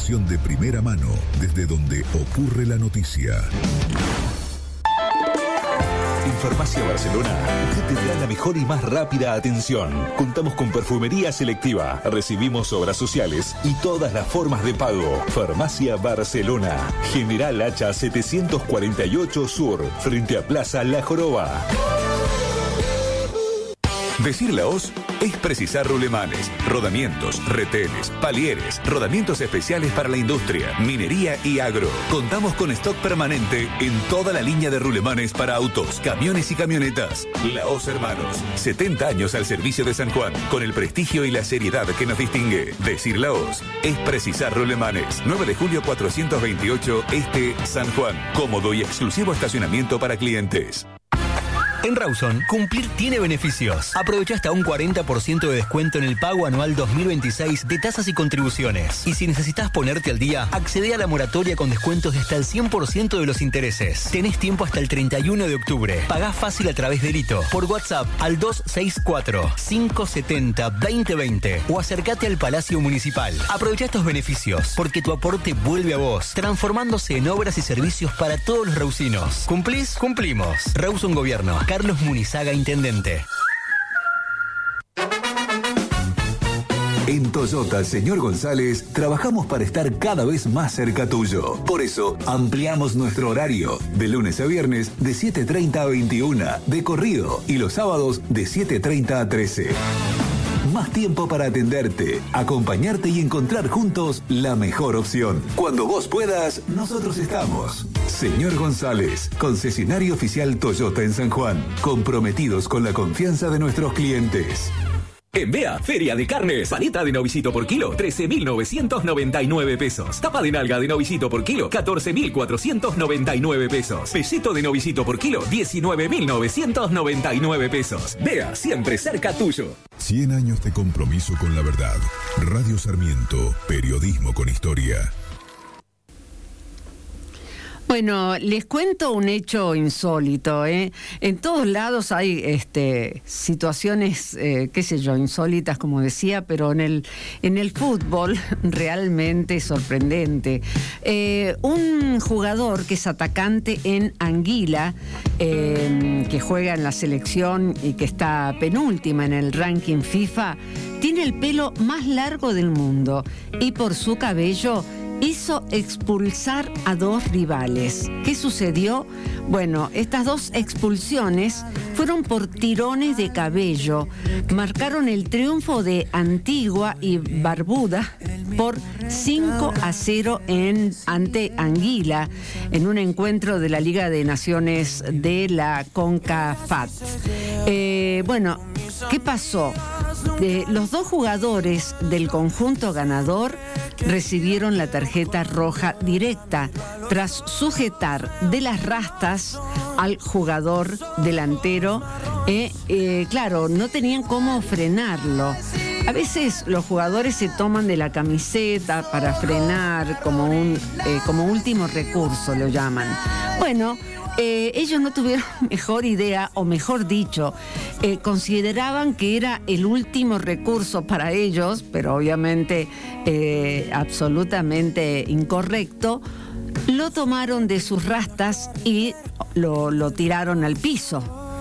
información de primera mano desde donde ocurre la noticia. En Farmacia Barcelona, usted tendrá la mejor y más rápida atención. Contamos con perfumería selectiva, recibimos obras sociales y todas las formas de pago. Farmacia Barcelona, General Hacha 748 Sur, frente a Plaza La Joroba. Decir la hoz es precisar rulemanes, rodamientos, retenes, palieres, rodamientos especiales para la industria, minería y agro. Contamos con stock permanente en toda la línea de rulemanes para autos, camiones y camionetas. La hoz Hermanos, 70 años al servicio de San Juan, con el prestigio y la seriedad que nos distingue. Decir la hoz es precisar rulemanes. 9 de julio 428 Este, San Juan. Cómodo y exclusivo estacionamiento para clientes. En Rawson, cumplir tiene beneficios. Aprovecha hasta un 40% de descuento en el pago anual 2026 de tasas y contribuciones. Y si necesitas ponerte al día, accede a la moratoria con descuentos de hasta el 100% de los intereses. Tenés tiempo hasta el 31 de octubre. Pagá fácil a través de Lito, por WhatsApp al 264-570-2020 o acércate al Palacio Municipal. Aprovecha estos beneficios, porque tu aporte vuelve a vos, transformándose en obras y servicios para todos los rausinos. ¿Cumplís? Cumplimos. Rawson Gobierno. Carlos Munizaga, Intendente. En Toyota Señor González trabajamos para estar cada vez más cerca tuyo. Por eso ampliamos nuestro horario de lunes a viernes de 7:30 a 21 de corrido y los sábados de 7:30 a 13. Más tiempo para atenderte, acompañarte y encontrar juntos la mejor opción. Cuando vos puedas, nosotros estamos. Señor González, concesionario oficial Toyota en San Juan, comprometidos con la confianza de nuestros clientes. En Bea, Feria de Carnes, paleta de novicito por kilo, 13.999 pesos. Tapa de nalga de novicito por kilo, 14.499 pesos. Pelleto de novicito por kilo, 19.999 pesos. Bea, siempre cerca tuyo. 100 años de compromiso con la verdad. Radio Sarmiento, periodismo con historia. Bueno, les cuento un hecho insólito, ¿eh? En todos lados hay situaciones, qué sé yo, insólitas, como decía, pero en el fútbol realmente sorprendente. Un jugador que es atacante en Anguila, que juega en la selección y que está penúltima en el ranking FIFA, tiene el pelo más largo del mundo y por su cabello hizo expulsar a 2 rivales. ¿Qué sucedió? Bueno, estas 2 expulsiones fueron por tirones de cabello. Marcaron el triunfo de Antigua y Barbuda por 5-0 ante Anguila en un encuentro de la Liga de Naciones de la CONCACAF. Bueno, ¿qué pasó? Los 2 jugadores del conjunto ganador recibieron la tarjeta roja directa tras sujetar de las rastas al jugador delantero. Claro, no tenían cómo frenarlo. A veces los jugadores se toman de la camiseta para frenar como último recurso, lo llaman. Bueno, ellos no tuvieron mejor idea, o mejor dicho, consideraban que era el último recurso para ellos, pero obviamente absolutamente incorrecto. Lo tomaron de sus rastas y lo tiraron al piso.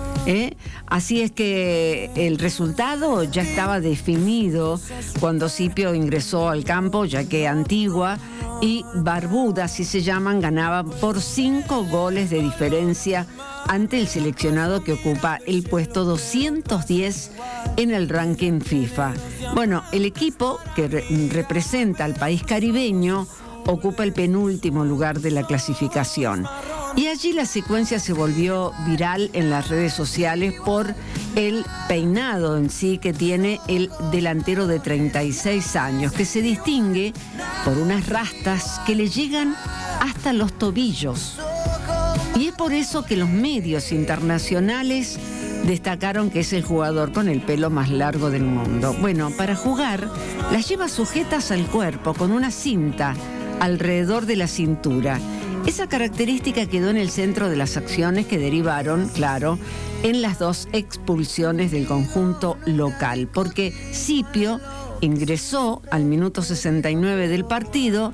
Así es que el resultado ya estaba definido cuando Scipio ingresó al campo, ya que Antigua y Barbuda, así se llaman, ganaban por 5 goles de diferencia ante el seleccionado que ocupa el puesto 210 en el ranking FIFA. Bueno, el equipo que representa al país caribeño ocupa el penúltimo lugar de la clasificación. Y allí la secuencia se volvió viral en las redes sociales por el peinado en sí que tiene el delantero de 36 años, que se distingue por unas rastas que le llegan hasta los tobillos. Y es por eso que los medios internacionales destacaron que es el jugador con el pelo más largo del mundo. Bueno, para jugar, las lleva sujetas al cuerpo con una cinta alrededor de la cintura. Esa característica quedó en el centro de las acciones que derivaron, claro, en las 2 expulsiones del conjunto local, porque Scipio ingresó al minuto 69 del partido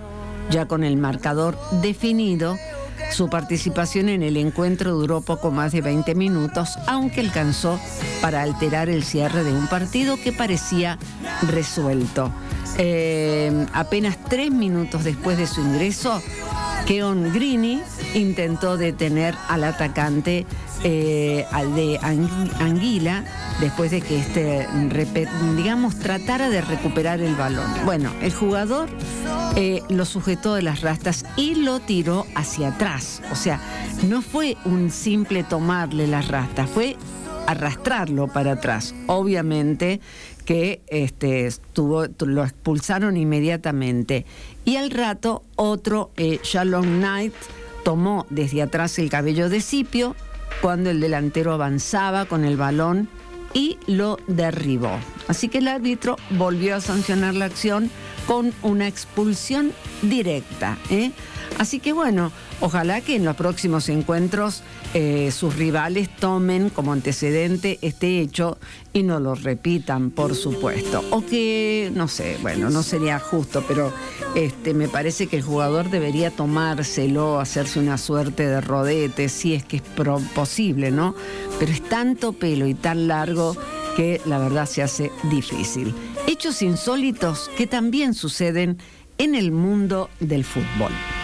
Ya con el marcador definido, su participación en el encuentro duró poco más de 20 minutos, aunque alcanzó para alterar el cierre de un partido que parecía resuelto. Apenas 3 minutos después de su ingreso, Keon Greene intentó detener al atacante al de Anguilla, después de que tratara de recuperar el balón. Bueno, el jugador lo sujetó de las rastas y lo tiró hacia atrás. O sea, no fue un simple tomarle las rastas, fue arrastrarlo para atrás. Obviamente que lo expulsaron inmediatamente. Y al rato, otro, Shalom Knight, tomó desde atrás el cabello de Scipio cuando el delantero avanzaba con el balón y lo derribó. Así que el árbitro volvió a sancionar la acción con una expulsión directa. Así que bueno, ojalá que en los próximos encuentros sus rivales tomen como antecedente este hecho y no lo repitan, por supuesto. O que, no sé, bueno, no sería justo, pero me parece que el jugador debería tomárselo, hacerse una suerte de rodete, si es que es posible, ¿no? Pero es tanto pelo y tan largo que la verdad se hace difícil. Hechos insólitos que también suceden en el mundo del fútbol.